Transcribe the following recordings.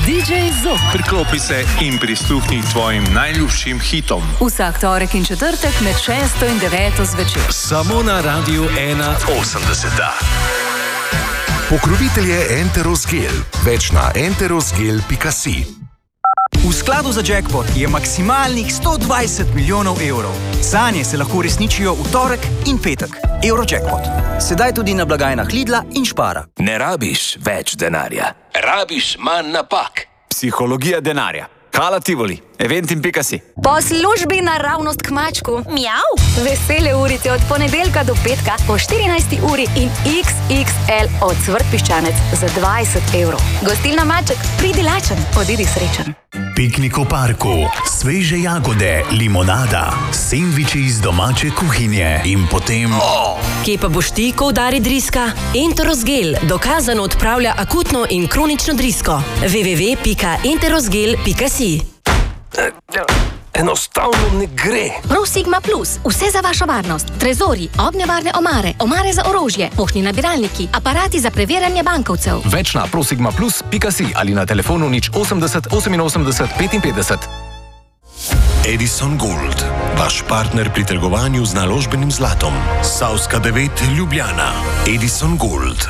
DJ Zok. Priklopi se in prisluhni tvojim najljubšim hitom. Vsak torek in četrtek med 6 in 9 zvečer. Samo na Radiu 81. Pokrovitelj je Enterosgel. Več na enterosgel.si. V skladu za jackpot je maksimalnih 120 milijonov evrov. Sanje se lahko uresničijo v torek in petek. Eurojackpot. Sedaj tudi na blagajnah Lidla in Spara. Ne rabiš več denarja, rabiš manj napak. Psihologija denarja. Hala Tivoli, eventim.si. Po službi naravnost k mačku. Mjav. Vesele urice od ponedeljka do petka po 14. uri in XXL od Cvrt Piščanec za 20 evrov. Gostilna Maček, pridi lačen, odidi srečen. Piknik v parku, sveže jagode, limonada, sendviči iz domače kuhinje in potem... Kje pa boš ti, ko udari driska? Enterosgel dokazano odpravlja akutno in kronično drisko. www.enterosgel.si. Enostavno ne gre. Prosigma Plus, vse za vašo varnost. Trezori, ognjevarne omare, omare za orožje, poštni nabiralniki, aparati za preverjanje bankovcev. Več na prosigmaplus.si ali na telefonu 080 88 55. Edison Gold. Vaš partner pri trgovanju z naložbenim zlatom. Savska 9 Ljubljana. Edison Gold.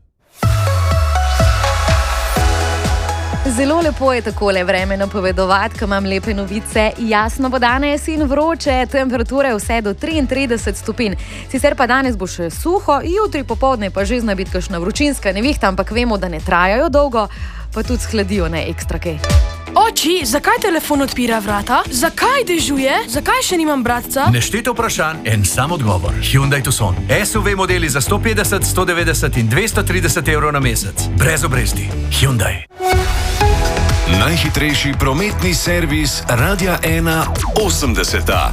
Zelo lepo je takole vreme napovedovati, ko imam lepe novice. Jasno bo danes in vroče, temperature vse do 33 stopinj. Sicer pa danes bo še suho, jutri popoldne pa že zna biti kakšna vročinska nevihta, ampak vemo, da ne trajajo dolgo, pa tudi shladijo ne ekstra kaj. Oči, zakaj telefon odpira vrata? Zakaj dežuje? Zakaj še nimam bratca? Nešteto vprašanj, en sam odgovor. Hyundai Tucson. SUV modeli za 150, 190 in 230 evrov na mesec. Brez obresti. Hyundai. Najhitrejši prometni servis Radia 81.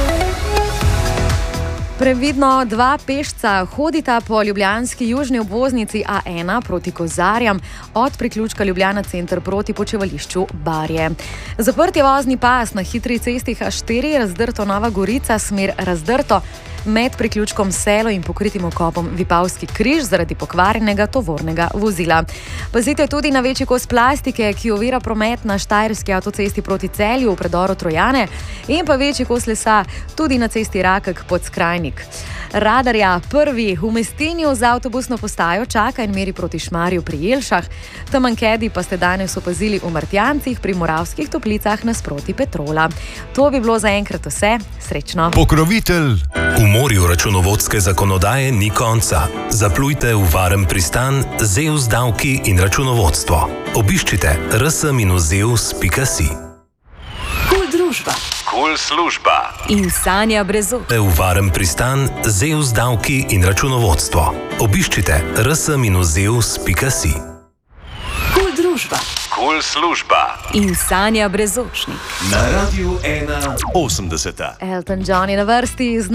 Previdno, dva pešca hodita po ljubljanski južni obvoznici A1 proti Kozarjam od priključka Ljubljana center proti počivališču Barje. Zaprt je vozni pas na hitri cesti H4, Razdrto Nova Gorica, smer Razdrto, med priključkom Selo in pokritim okopom Vipavski križ zaradi pokvarjenega tovornega vozila. Pazite tudi na večji kos plastike, ki ovira promet na Štajerski avtocesti proti Celju v predoru Trojane in pa večji kos lesa tudi na cesti Rakek pod Skrajnik. Radarja prvi v Mestinju za avtobusno postajo čaka in meri proti Šmarju pri Jelšah. Tamankedi pa ste danes opazili v Martjancih pri Moravskih Toplicah nasproti Petrola. To bi bilo zaenkrat vse. Srečno. Pokrovitelj. V morju računovodske zakonodaje ni konca. Zaplujte v varen pristan ZEUS davki in računovodstvo. Obiščite rs-zeus.si. Kul družba. Kul služba. In Sanja Brezov. V varen pristan ZEUS davki in računovodstvo. Obiščite rs-zeus.si. Kul družba. Kul služba. In Sanja Brezovšnik. Na Radiu 81. Elton John je na vrsti z